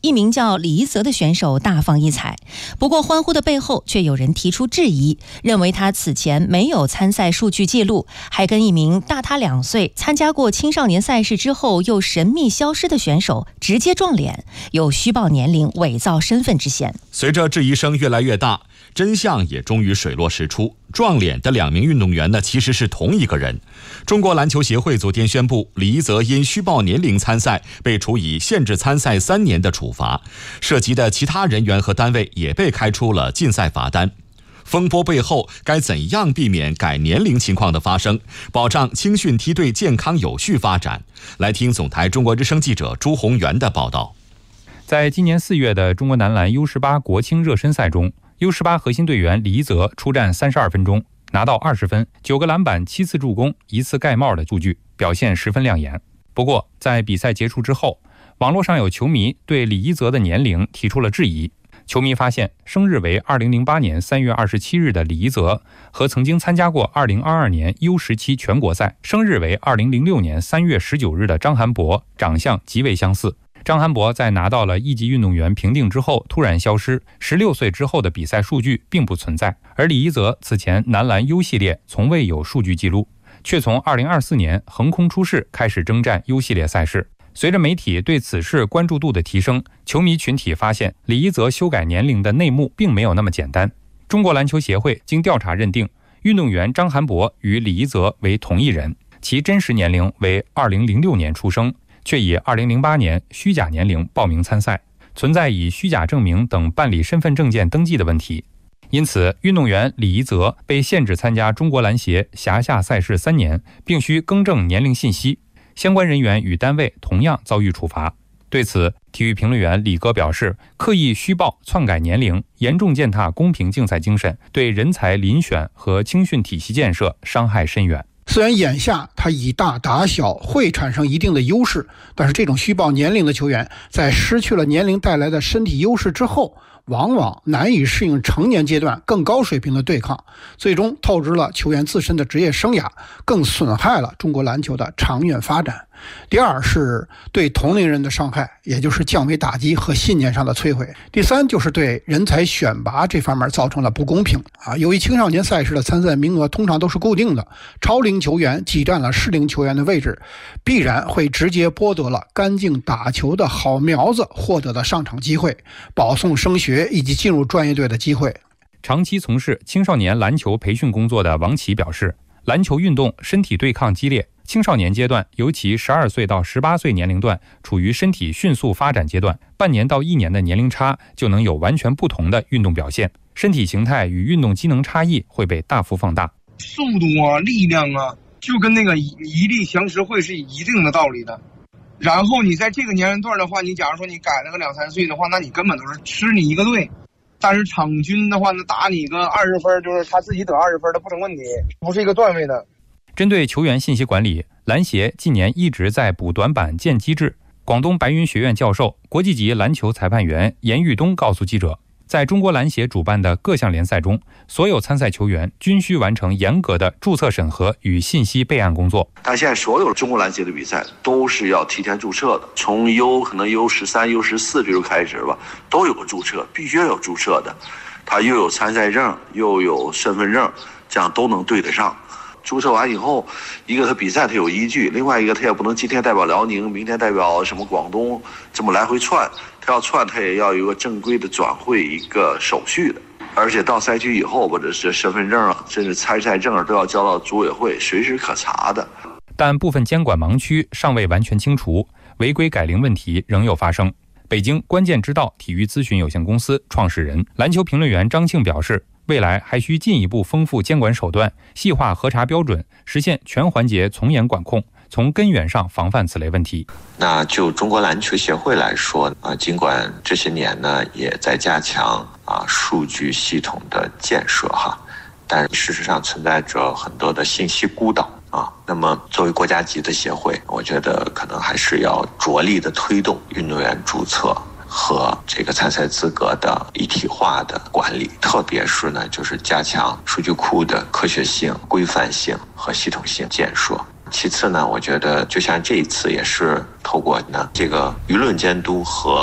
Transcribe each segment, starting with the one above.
一名叫李一泽的选手大放异彩。不过欢呼的背后却有人提出质疑，认为他此前没有参赛数据记录，还跟一名大他2岁、参加过青少年赛事之后又神秘消失的选手直接撞脸，有虚报年龄、伪造身份之嫌。 随着质疑声越来越大，真相也终于水落石出，撞脸的2名运动员呢，其实是同一个人。中国篮球协会昨天宣布，李一泽因虚报年龄参赛，被处以限制参赛3年的处罚，涉及的其他人员和单位也被开出了禁赛罚单。风波背后，该怎样避免改年龄情况的发生，保障青训梯队健康有序发展？来听总台中国之声记者朱宏元的报道。 在今年4月的中国男篮 U18 国青热身赛中， U18 核心队员李一泽出战32分钟，拿到20分、9个篮板、7次助攻、1次盖帽的数据，表现十分亮眼。不过，在比赛结束之后，网络上有球迷对李一泽的年龄提出了质疑。球迷发现，生日为2008年3月27日的李一泽和曾经参加过2022年 U17 全国赛、生日为2006年3月19日的张涵博长相极为相似。张涵博在拿到了一级运动员评定之后突然消失，16岁之后的比赛数据并不存在。而李一泽此前男篮 U 系列从未有数据记录，却从2024年横空出世开始征战 U 系列赛事。随着媒体对此事关注度的提升，球迷群体发现李一泽修改年龄的内幕并没有那么简单。中国篮球协会经调查认定，运动员张涵博与李一泽为同一人，其真实年龄为2006年出生，却以2008年虚假年龄报名参赛，存在以虚假证明等办理身份证件登记的问题。因此，运动员李一泽被限制参加中国篮协辖下赛事3年，并需更正年龄信息。相关人员与单位同样遭遇处罚。对此，体育评论员李哥表示，刻意虚报、篡改年龄，严重践踏公平竞赛精神，对人才遴选和青训体系建设伤害深远。 虽然眼下他以大打小会产生一定的优势，但是这种虚报年龄的球员，在失去了年龄带来的身体优势之后，往往难以适应成年阶段更高水平的对抗，最终透支了球员自身的职业生涯，更损害了中国篮球的长远发展。第二是对同龄人的伤害，也就是降维打击和信念上的摧毁。第三就是对人才选拔这方面造成了不公平由于青少年赛事的参赛名额通常都是固定的，超龄球员挤占了适龄球员的位置，必然会直接剥夺了干净打球的好苗子获得的上场机会、保送升学以及进入专业队的机会。 长期从事青少年篮球培训工作的王琦表示，篮球运动身体对抗激烈，青少年阶段，尤其12岁到18岁年龄段处于身体迅速发展阶段，半年到1年的年龄差就能有完全不同的运动表现，身体形态与运动机能差异会被大幅放大。 速度啊，力量啊，就跟那个一力降十会是一定的道理的。然后你在这个年龄段的话，你假如说你改了个2、3岁的话，那你根本都是吃你一个队。但是场均的话呢，打你个20分，就是他自己得20分的不成问题，不是一个段位的。 针对球员信息管理，篮协近年一直在补短板建机制。广东白云学院教授、国际级篮球裁判员严玉东告诉记者，在中国篮协主办的各项联赛中，所有参赛球员均需完成严格的注册审核与信息备案工作。 但现在所有中国篮协的比赛都是要提前注册的，从可能 U13、U14 这就开始吧，都有个注册，必须要有注册的，他又有参赛证，又有身份证，这样都能对得上。注册完以后，一个他比赛他有依据，另外一个他也不能今天代表辽宁，明天代表什么广东，这么来回窜，他要窜他也要有一个正规的转会一个手续的，而且到赛区以后或者是身份证甚至参赛证都要交到组委会，随时可查的。 但部分监管盲区尚未完全清除，违规改龄问题仍有发生。北京关键之道体育咨询有限公司创始人、篮球评论员张庆表示，未来还需进一步丰富监管手段，细化核查标准，实现全环节从严管控，从根源上防范此类问题。 那就中国篮球协会来说尽管这些年呢也在加强数据系统的建设但事实上存在着很多的信息孤岛那么作为国家级的协会，我觉得可能还是要着力的推动运动员注册和这个参赛资格的一体化的管理，特别是呢，就是加强数据库的科学性、规范性和系统性建设。其次呢，我觉得就像这一次也是透过这个舆论监督和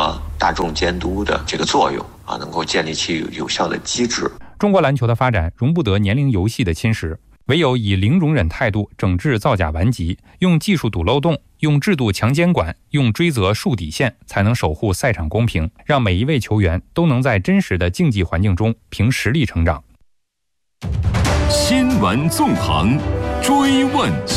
大众监督的这个作用啊，能够建立起有效的机制。 中国篮球的发展容不得年龄游戏的侵蚀，唯有以零容忍态度整治造假顽疾，用技术堵漏洞，用制度强监管，用追责树底线，才能守护赛场公平，让每一位球员都能在真实的竞技环境中凭实力成长。 新闻纵横，追问